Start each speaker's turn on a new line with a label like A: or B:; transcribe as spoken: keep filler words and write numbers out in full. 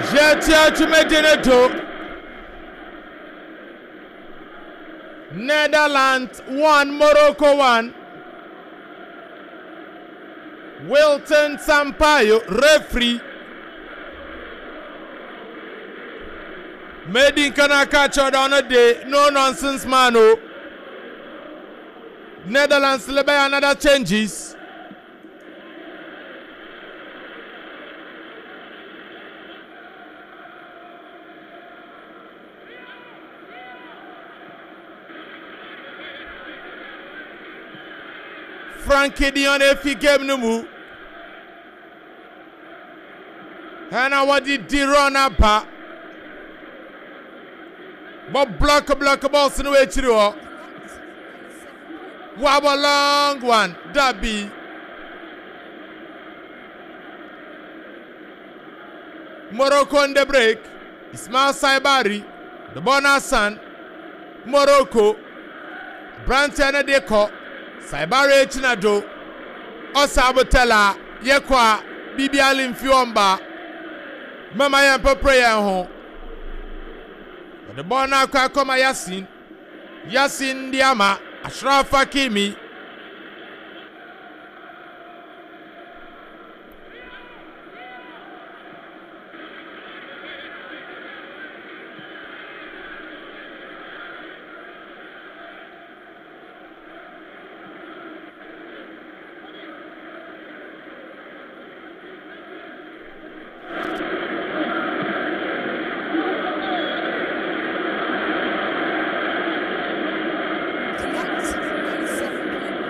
A: Jetia Chumedineto. Netherlands one, Morocco one. Wilton Sampaio, referee. Made in Kanaka on a day, no nonsense mano. Netherlands lebe another changes. Frankie Dion efi game numu. Hana wadi di run up. But block block balls in the way to Wabba long one. Dabi. Morocco on the break. Ismail Saibari. The Bonasan. Morocco. Brantiana Deko. Saibari Chinado. Osabotella. Yekwa. Bibi Alim Fiomba. Mama Yampa prayer home. The ball now come Yasin. Yasin Diama. Ashraf Hakimi.